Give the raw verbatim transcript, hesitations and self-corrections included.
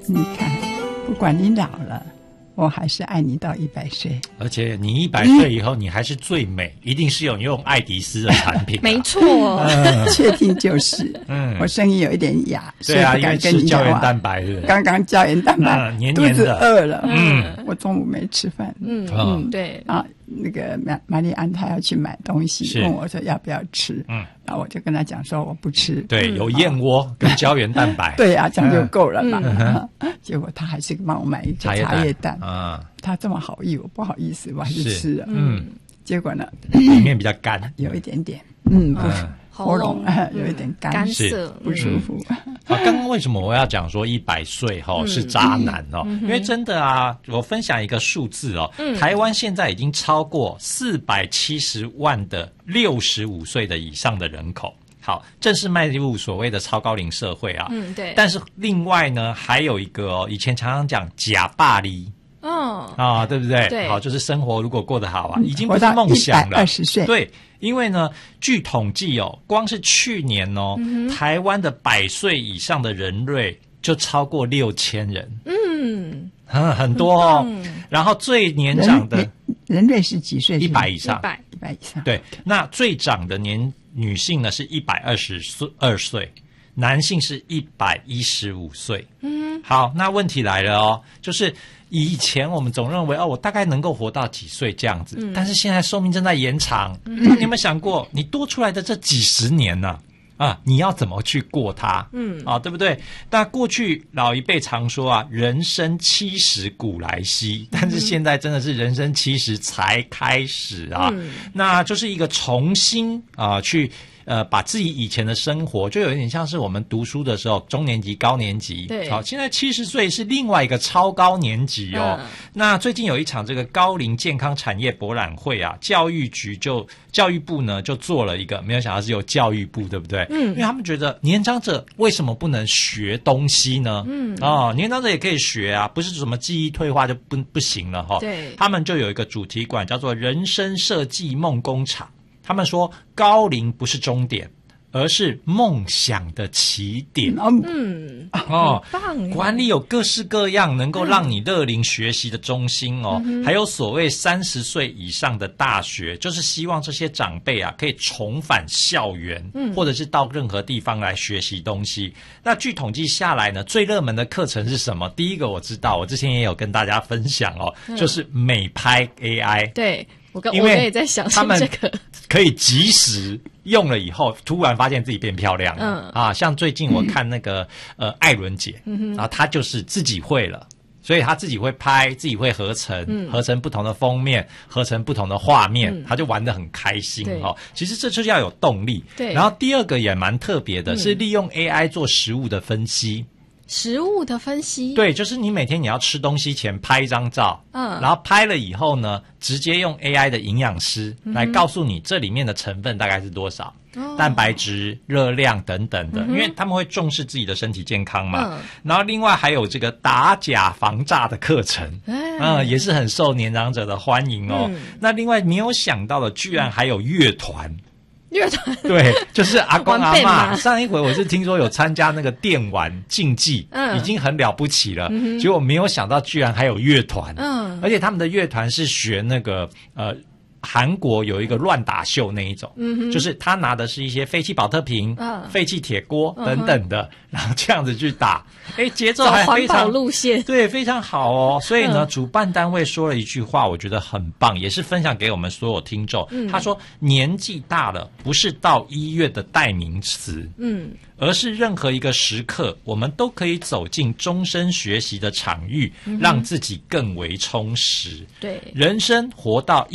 你看，不管你老了，我还是爱你到一百岁。 而且你一百岁以后，你还是最美，一定是有用爱迪斯的产品、啊。 没错， 嗯、确定就是。 嗯， 我声音有一点哑， 对啊， 所以不敢跟你讲话。 因为吃胶原蛋白是不是？ 刚刚胶原蛋白， 嗯、黏黏的， 肚子饿了。 嗯， 我中午没吃饭。 嗯嗯， 对啊。那个玛玛丽安她要去买东西，问我说要不要吃， 嗯， 然后我就跟她讲说我不吃。 对，有燕窝跟胶原蛋白。 对啊，这样就够了嘛。 嗯嗯、结果她还是帮我买一个茶叶蛋啊， 她这么好意，我不好意思，我还是吃了。 嗯， 结果呢， 里面比较干， 有一点点，嗯，不是。 喉咙有一点干干涩， 不舒服。 嗯、啊，刚刚为什么我要讲说一百岁哈是渣男哦？ 嗯、 因为真的啊，我分享一个数字哦，嗯、台湾现在已经超过四百七十万的六十五岁的以上的人口。好，正式迈入所谓的超高龄社会啊。 嗯，对。 但是另外呢，还有一个哦，以前常常讲假霸黎。 哦啊，对不对？ 对， 好，就是生活如果过得好啊，已经不是梦想了。 二十岁， 对，因为呢，据统计哦，光是去年哦，嗯、台湾的百岁以上的人类就超过六千人， 嗯， 很很多哦。嗯、然后最年长的人, 人类是几岁？ 一百以上， 一百一百以上。 对，那最长的年女性呢是一百二十二岁。男性是一百一十五岁。嗯，好，那问题来了哦，就是以前我们总认为哦，我大概能够活到几岁这样子，嗯、但是现在寿命正在延长。嗯、那你有没有想过，你多出来的这几十年呢、啊？啊，你要怎么去过它？嗯，啊，对不对？那过去老一辈常说啊，人生七十古来稀，但是现在真的是人生七十才开始啊。嗯、那就是一个重新啊去。呃，把自己以前的生活，就有点像是我们读书的时候，中年级、高年级。 对， 好，现在七十岁是另外一个超高年级哦。嗯、那最近有一场这个高龄健康产业博览会啊，教育局就教育部呢就做了一个，没有想到是由教育部，对不对？嗯，因为他们觉得年长者为什么不能学东西呢？嗯，哦，年长者也可以学啊，不是什么记忆退化就不不行了哈、哦。 对， 他们就有一个主题馆叫做人生设计梦工厂。他们说，高龄不是终点，而是梦想的起点。 嗯， 哦， 很棒！ 管理有各式各样能够让你乐龄学习的中心哦，嗯、还有所谓三十岁以上的大学，就是希望这些长辈啊可以重返校园，嗯，或者是到任何地方来学习东西。那据统计下来呢，最热门的课程是什么？第一个我知道，我之前也有跟大家分享哦，嗯、就是美拍 A I。 对。我跟我也在想他们这个可以及时用了以后，突然发现自己变漂亮了。嗯啊，像最近我看那个、嗯、呃艾伦姐，嗯、然后她就是自己会了，所以她自己会拍，自己会合成，嗯、合成不同的封面，合成不同的画面，嗯、她就玩得很开心哦。其实这就是要有动力。 对。 然后第二个也蛮特别的，嗯、是利用 A I 做食物的分析。 食物的分析， 对，就是你每天你要吃东西前拍一张照，嗯，然后拍了以后呢，直接用 A I 的营养师来告诉你这里面的成分大概是多少，嗯、蛋白质、热量等等的，嗯、因为他们会重视自己的身体健康嘛。嗯、然后另外还有这个打假防诈的课程，嗯、呃，也是很受年长者的欢迎哦。嗯、那另外没有想到的，居然还有乐团。 乐团对，就是阿公阿嬷。上一回我是听说有参加那个电玩竞技，嗯，已经很了不起了。嗯、结果没有想到，居然还有乐团，嗯，而且他们的乐团是学那个呃。韩国有一个乱打秀那一种，嗯、就是他拿的是一些废弃保特瓶、嗯、废弃铁锅等等的，嗯、然后这样子去打，哎，节奏还非常环保路线， 对，非常好哦。所以呢，嗯、主办单位说了一句话，我觉得很棒，也是分享给我们所有听众。嗯、他说：“年纪大了，不是到医院的代名词，嗯，而是任何一个时刻，我们都可以走进终身学习的场域，嗯、让自己更为充实。对，人生活到